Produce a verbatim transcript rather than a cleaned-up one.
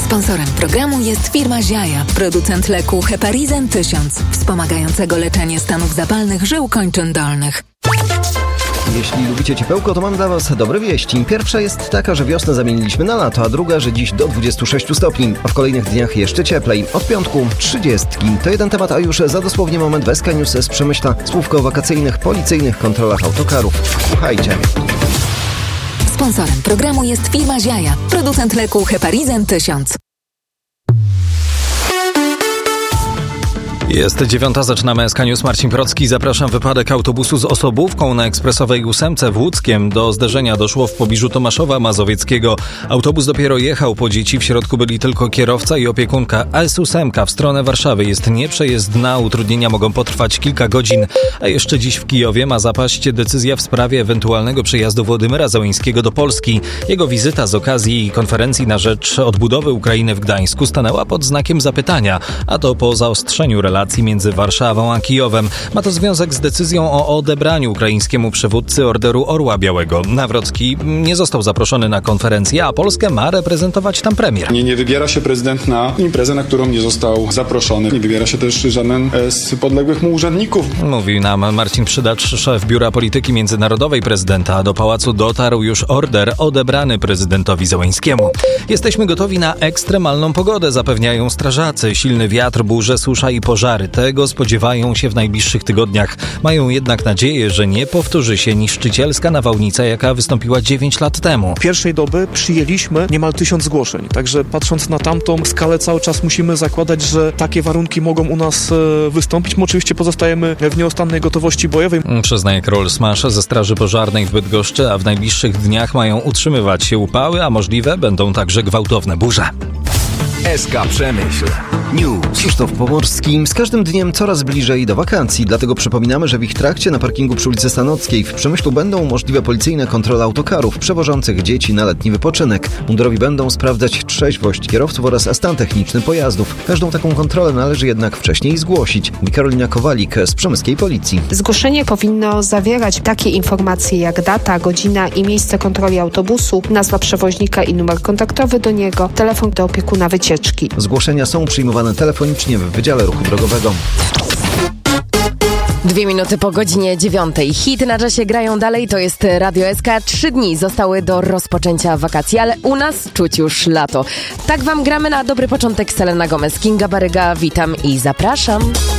Sponsorem programu jest firma Ziaja, producent leku Heparizan tysiąc, wspomagającego leczenie stanów zapalnych żył kończyn dolnych. Jeśli lubicie ciepełko, to mam dla Was dobre wieści. Pierwsza jest taka, że wiosnę zamieniliśmy na lato, a druga, że dziś do dwudziestu sześciu stopni, a w kolejnych dniach jeszcze cieplej. Od piątku trzydziestki. To jeden temat, a już za dosłownie moment w S K News z Przemyśla słówko o wakacyjnych, policyjnych kontrolach autokarów. Słuchajcie. Sponsorem programu jest firma Ziaja, producent leku Heparizan tysiąc. Jest dziewiąta, zaczynamy S K News. Marcin Procki. Zapraszam. Wypadek autobusu z osobówką na ekspresowej ósemce w Łódzkiem. Do zderzenia doszło w pobliżu Tomaszowa Mazowieckiego. Autobus dopiero jechał po dzieci. W środku byli tylko kierowca i opiekunka. S osiem w stronę Warszawy jest nieprzejezdna. Utrudnienia mogą potrwać kilka godzin. A jeszcze dziś w Kijowie ma zapaść decyzja w sprawie ewentualnego przyjazdu Władimira Zełenskiego do Polski. Jego wizyta z okazji konferencji na rzecz odbudowy Ukrainy w Gdańsku stanęła pod znakiem zapytania. A to po zaostrzeniu relacji między Warszawą a Kijowem. Ma to związek z decyzją o odebraniu ukraińskiemu przywódcy Orderu Orła Białego. Nawrocki nie został zaproszony na konferencję, a Polskę ma reprezentować tam premier. Nie, nie wybiera się prezydent na imprezę, na którą nie został zaproszony. Nie wybiera się też żaden z podległych mu urzędników. Mówił nam Marcin Przydacz, szef Biura Polityki Międzynarodowej prezydenta. Do pałacu dotarł już order odebrany prezydentowi Zełenskiemu. Jesteśmy gotowi na ekstremalną pogodę, zapewniają strażacy. Silny wiatr, burze, susza i pożary. Tego spodziewają się w najbliższych tygodniach. Mają jednak nadzieję, że nie powtórzy się niszczycielska nawałnica, jaka wystąpiła dziewięć lat temu. Pierwszej doby przyjęliśmy niemal tysiąc zgłoszeń, także patrząc na tamtą skalę cały czas musimy zakładać, że takie warunki mogą u nas e, wystąpić. My oczywiście pozostajemy w nieustannej gotowości bojowej. Przyznaje Karol Smasz ze Straży Pożarnej w Bydgoszczy, a w najbliższych dniach mają utrzymywać się upały, a możliwe będą także gwałtowne burze. S K Przemyśl News. Krzysztof Pomorski. Z każdym dniem coraz bliżej do wakacji, dlatego przypominamy, że w ich trakcie na parkingu przy ulicy Sanockiej w Przemyślu będą możliwe policyjne kontrole autokarów przewożących dzieci na letni wypoczynek. Mundurowi będą sprawdzać trzeźwość kierowców oraz stan techniczny pojazdów. Każdą taką kontrolę należy jednak wcześniej zgłosić. Karolina Kowalik z Przemyskiej Policji. Zgłoszenie powinno zawierać takie informacje jak data, godzina i miejsce kontroli autobusu, nazwa przewoźnika i numer kontaktowy do niego, telefon do opiekuna wycieczki. Zgłoszenia są przyjmowane telefonicznie w Wydziale Ruchu Drogowego. Dwie minuty po godzinie dziewiątej. Hity na czasie grają dalej. To jest Radio S K. Trzy dni zostały do rozpoczęcia wakacji, ale u nas czuć już lato. Tak wam gramy na dobry początek. Selena Gomez, Kinga Baryga. Witam i zapraszam.